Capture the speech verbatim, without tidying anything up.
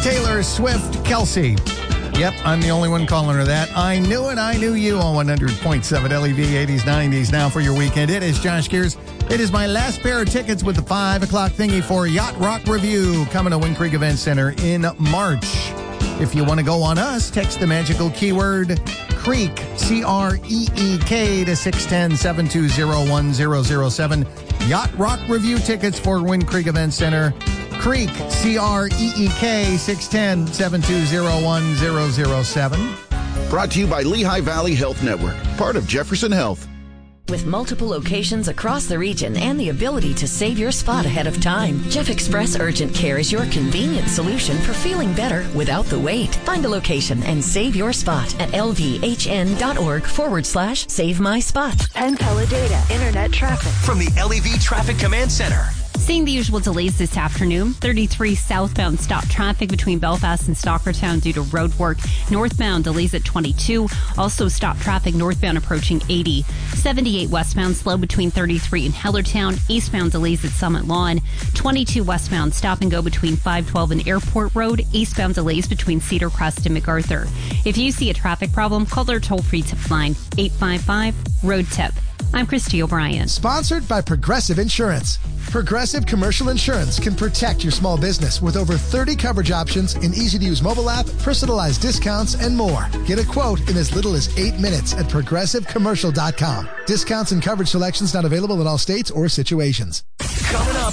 Taylor Swift, Kelsey. Yep, I'm the only one calling her that. I knew it, I knew you on one hundred point seven L E V eighties, nineties. Now for your weekend, it is Josh Gears. It is my last pair of tickets with the five o'clock thingy for Yacht Rock Review coming to Wind Creek Event Center in March. If you want to go on us, text the magical keyword CREEK, C R E E K, to six one zero, seven two zero, one zero zero seven. Yacht Rock Review tickets for Wind Creek Event Center. CREEK, C R E E K, six one zero, seven two zero, one zero zero seven. Brought to you by Lehigh Valley Health Network, part of Jefferson Health. With multiple locations across the region and the ability to save your spot ahead of time, Jeff Express Urgent Care is your convenient solution for feeling better without the wait. Find a location and save your spot at lvhn.org forward slash save my spot. Penn Teledata Internet Traffic. From the L E V Traffic Command Center. Seeing the usual delays this afternoon. thirty-three southbound stop traffic between Belfast and Stockertown due to road work. Northbound delays at twenty-two. Also stop traffic northbound approaching eighty. seventy-eight westbound slow between thirty-three and Hellertown. Eastbound delays at Summit Lawn. twenty-two westbound stop and go between five twelve and Airport Road. Eastbound delays between Cedar Crest and MacArthur. If you see a traffic problem, call their toll-free tip line eight five five, road tip. I'm Christy O'Brien. Sponsored by Progressive Insurance. Progressive Commercial Insurance can protect your small business with over thirty coverage options, an easy-to-use mobile app, personalized discounts, and more. Get a quote in as little as eight minutes at progressive commercial dot com. Discounts and coverage selections not available in all states or situations. Coming up